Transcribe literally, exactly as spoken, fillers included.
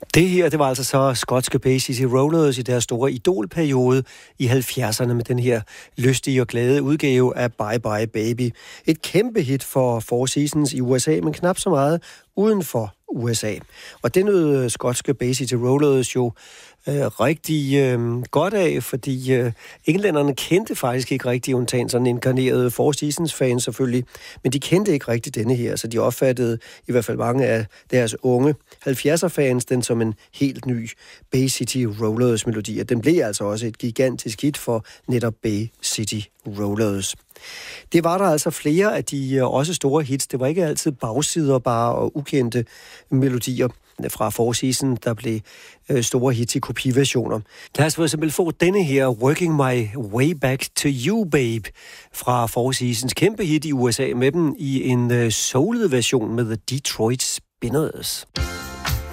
Det her, det var altså så skotske Bay City Rollers i deres store idolperiode i halvfjerdserne med den her lystige og glade udgave af Bye Bye Baby. Et kæmpe hit for Four Seasons i U S A, men knap så meget uden for U S A. Og det nød skotske Bay City Rollers jo øh, rigtig øh, godt af, fordi øh, englænderne kendte faktisk ikke rigtig, undtagen sådan inkarnerede Four Seasons-fans selvfølgelig, men de kendte ikke rigtig denne her, så de opfattede i hvert fald mange af deres unge halvfjerdser-fans den som en helt ny Bay City Rollers-melodi, og den blev altså også et gigantisk hit for netop Bay City Rollers. Det var der altså flere af de også store hits. Det var ikke altid bagsider bare og ukendte melodier fra Four Seasons, der blev øh, store hits i kopiversioner. Lad os for eksempel få denne her Working My Way Back to You, Babe, fra Four Seasons kæmpe hit i U S A med dem i en øh, soulet version med The Detroit Spinners.